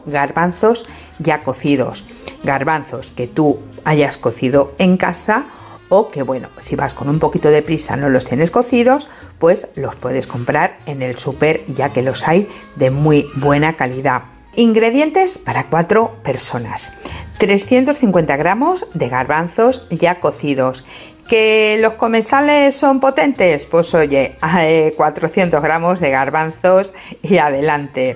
garbanzos ya cocidos, garbanzos que tú hayas cocido en casa o que, bueno, si vas con un poquito de prisa no los tienes cocidos, pues los puedes comprar en el súper, ya que los hay de muy buena calidad. Ingredientes para 4 personas: 350 gramos de garbanzos ya cocidos. ¿Que los comensales son potentes? Pues oye, 400 gramos de garbanzos y adelante.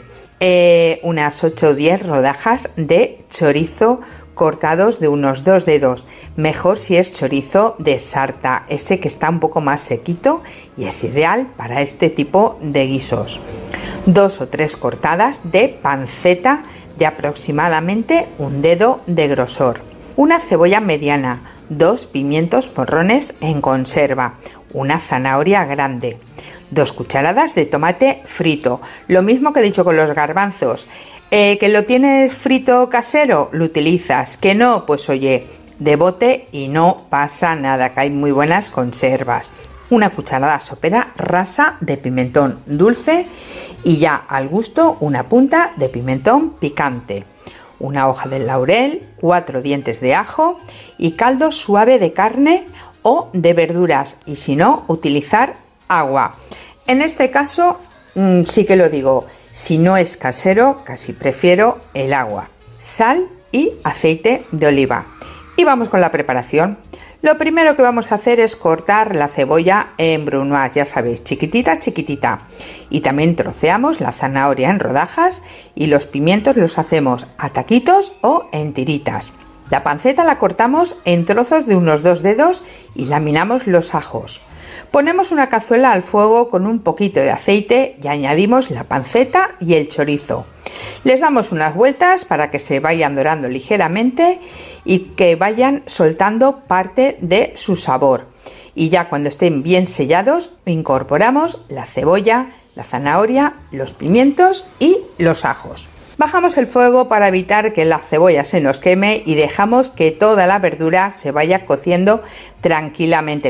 Unas 8 o 10 rodajas de chorizo cortados de unos 2 dedos, mejor si es chorizo de sarta, ese que está un poco más sequito y es ideal para este tipo de guisos. 2 o 3 cortadas de panceta de aproximadamente 1 dedo de grosor, una cebolla mediana, 2 pimientos morrones en conserva, una zanahoria grande, 2 cucharadas de tomate frito, lo mismo que he dicho con los garbanzos. ¿Que lo tienes frito casero? Lo utilizas. ¿Que no? Pues oye, de bote y no pasa nada, que hay muy buenas conservas. Una cucharada sopera rasa de pimentón dulce y ya al gusto una punta de pimentón picante, una hoja de laurel, 4 dientes de ajo y caldo suave de carne o de verduras, y si no, utilizar agua. En este caso sí que lo digo, si no es casero, casi prefiero el agua, sal y aceite de oliva. Y vamos con la preparación. Lo primero que vamos a hacer es cortar la cebolla en brunoise, ya sabéis, chiquitita, chiquitita. Y también troceamos la zanahoria en rodajas y los pimientos los hacemos a taquitos o en tiritas. La panceta la cortamos en trozos de unos 2 dedos y laminamos los ajos. Ponemos una cazuela al fuego con un poquito de aceite y añadimos la panceta y el chorizo. Les damos unas vueltas para que se vayan dorando ligeramente y que vayan soltando parte de su sabor. Y ya cuando estén bien sellados, incorporamos la cebolla, la zanahoria, los pimientos y los ajos. Bajamos el fuego para evitar que la cebolla se nos queme y dejamos que toda la verdura se vaya cociendo tranquilamente,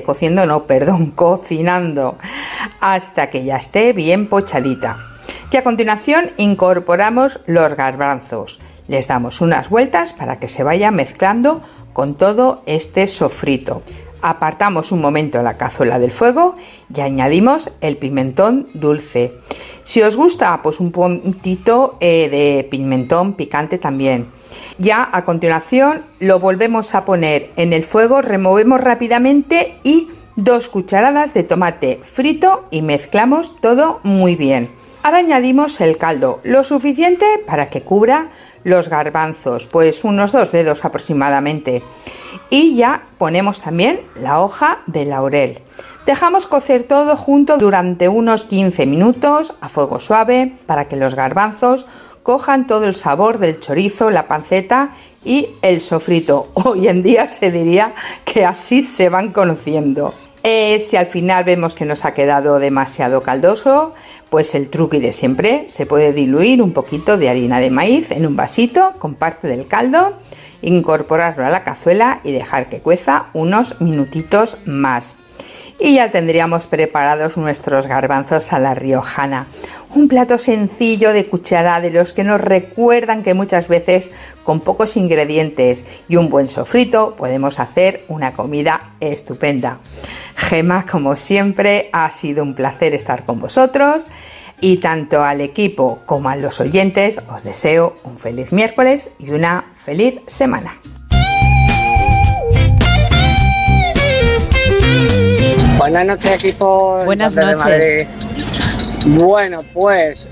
cocinando hasta que ya esté bien pochadita. Y a continuación incorporamos los garbanzos. Les damos unas vueltas para que se vaya mezclando con todo este sofrito. Apartamos un momento la cazuela del fuego y añadimos el pimentón dulce. Si os gusta, pues un puntito de pimentón picante también. Ya a continuación lo volvemos a poner en el fuego, removemos rápidamente y 2 cucharadas de tomate frito y mezclamos todo muy bien. Ahora añadimos el caldo, lo suficiente para que cubra los garbanzos, pues unos 2 dedos aproximadamente. Y ya ponemos también la hoja de laurel. Dejamos cocer todo junto durante unos 15 minutos a fuego suave para que los garbanzos cojan todo el sabor del chorizo, la panceta y el sofrito. Hoy en día se diría que así se van conociendo. Si al final vemos que nos ha quedado demasiado caldoso, pues el truqui de siempre, se puede diluir un poquito de harina de maíz en un vasito con parte del caldo, incorporarlo a la cazuela y dejar que cueza unos minutitos más. Y ya tendríamos preparados nuestros garbanzos a la riojana. Un plato sencillo de cuchara, de los que nos recuerdan que muchas veces con pocos ingredientes y un buen sofrito podemos hacer una comida estupenda. Gema, como siempre, ha sido un placer estar con vosotros y tanto al equipo como a los oyentes os deseo un feliz miércoles y una feliz semana. Buenas noches, equipo. Buenas noches. Bueno, pues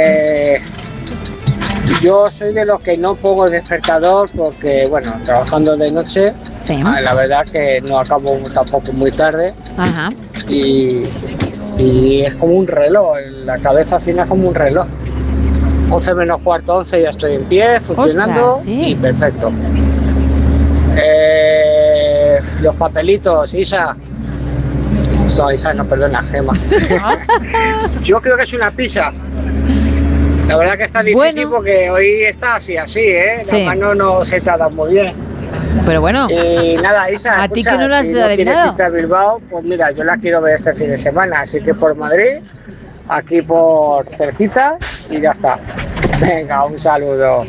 yo soy de los que no pongo el despertador porque, bueno, trabajando de noche, sí. La verdad que no acabo tampoco muy tarde. Ajá. Y es como un reloj, la cabeza fina es como un reloj. 11 menos cuarto, 11 ya estoy en pie, funcionando. Ostras, sí. Y perfecto. Los papelitos, Isa. Isa, no, perdona, Gema. Yo creo que es una pizza. La verdad que está difícil porque hoy está así, ¿eh? Sí. La mano no se te ha dado muy bien. Pero bueno. Y nada, Isa, ¿A ti que no lo has si no quieres adivinado? irte a Bilbao, pues mira, yo la quiero ver este fin de semana. Así que por Madrid, aquí por cerquita y ya está. Venga, un saludo.